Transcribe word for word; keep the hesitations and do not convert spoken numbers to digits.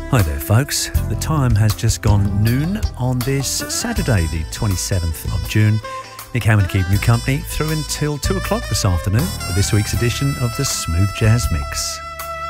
Hi there folks, the time has just gone noon on this Saturday the twenty-seventh of June. Nick Hammond keeping you company through until two o'clock this afternoon with this week's edition of the Smooth Jazz Mix.